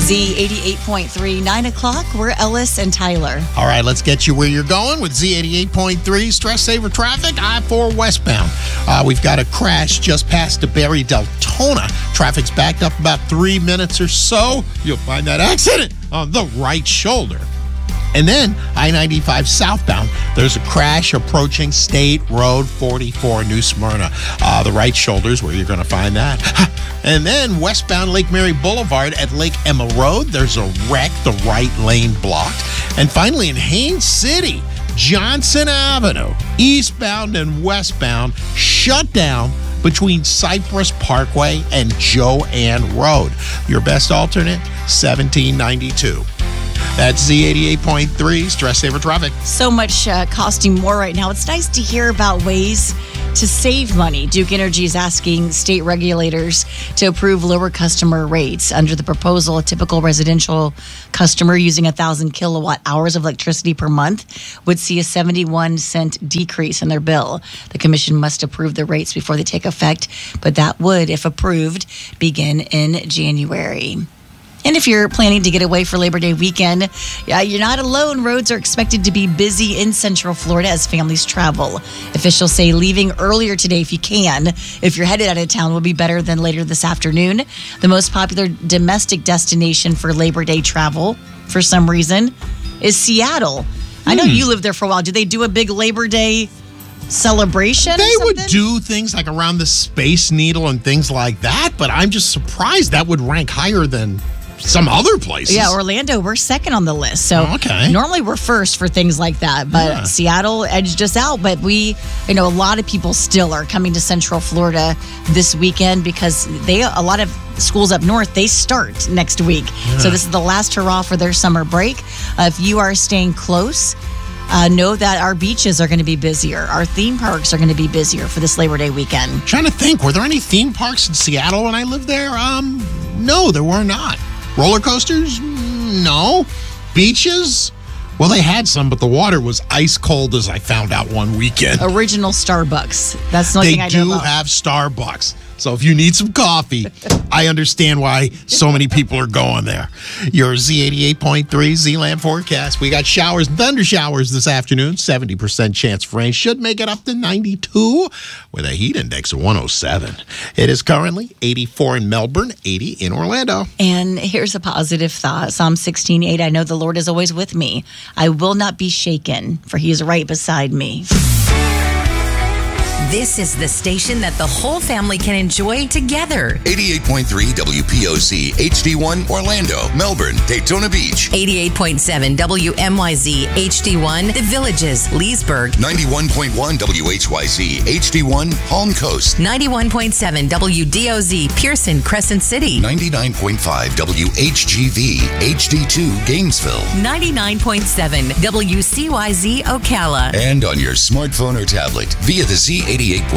Z88.3, 9 o'clock. We're Ellis and Tyler. All right, let's get you where you're going with Z88.3 Stress Saver Traffic, I-4 westbound. We've got a crash just past DeBerry Deltona. Traffic's backed up about 3 minutes or so. You'll find that accident on the right shoulder. And then I-95 southbound, there's a crash approaching State Road 44, New Smyrna. The right shoulder is where you're going to find that. And then westbound Lake Mary Boulevard at Lake Emma Road, there's a wreck, the right lane blocked. And finally in Haines City, Johnson Avenue, eastbound and westbound, shut down between Cypress Parkway and Joanne Road. Your best alternate, 1792. That's Z88.3 Stress Saver Traffic. So much costing more right now. It's nice to hear about ways to save money. Duke Energy is asking state regulators to approve lower customer rates. Under the proposal, a typical residential customer using 1,000 kilowatt hours of electricity per month would see a 71-cent decrease in their bill. The commission must approve the rates before they take effect, but that would, if approved, begin in January. And if you're planning to get away for Labor Day weekend, you're not alone. Roads are expected to be busy in Central Florida as families travel. Officials say leaving earlier today if you can. If you're headed out of town, will be better than later this afternoon. The most popular domestic destination for Labor Day travel, for some reason, is Seattle. I know you lived there for a while. Do they do a big Labor Day celebration? They would do things like around the Space Needle and things like that, but I'm just surprised that would rank higher than some other places. Yeah, Orlando, we're second on the list. So normally we're first for things like that, but Seattle edged us out. But a lot of people still are coming to Central Florida this weekend because a lot of schools up north, they start next week. So this is the last hurrah for their summer break. If you are staying close, know that our beaches are going to be busier. Our theme parks are going to be busier for this Labor Day weekend. Trying to think, were there any theme parks in Seattle when I lived there? No, there were not. Roller coasters? No. Beaches? Well, they had some, but the water was ice cold, as I found out one weekend. Original Starbucks. That's the only thing I know about. They do have Starbucks. So if you need some coffee, I understand why so many people are going there. Your Z88.3 Z-Land forecast. We got showers and thunder showers this afternoon. 70% chance of rain. Should make it up to 92 with a heat index of 107. It is currently 84 in Melbourne, 80 in Orlando. And here's a positive thought. Psalm 16:8. I know the Lord is always with me. I will not be shaken, for he is right beside me. This is the station that the whole family can enjoy together. 88.3 WPOC, HD1, Orlando, Melbourne, Daytona Beach. 88.7 WMYZ, HD1, The Villages, Leesburg. 91.1 WHYZ, HD1, Palm Coast. 91.7 WDOZ, Pearson, Crescent City. 99.5 WHGV, HD2, Gainesville. 99.7 WCYZ, Ocala. And on your smartphone or tablet via the Z88.3